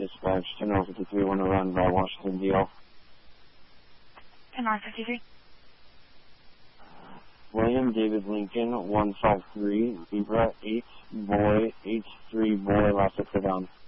dispatch, 10-53, want to run by Washington, DL. 10-53. William David Lincoln, 153, Zebra, 8, boy, H3, boy, last up for down.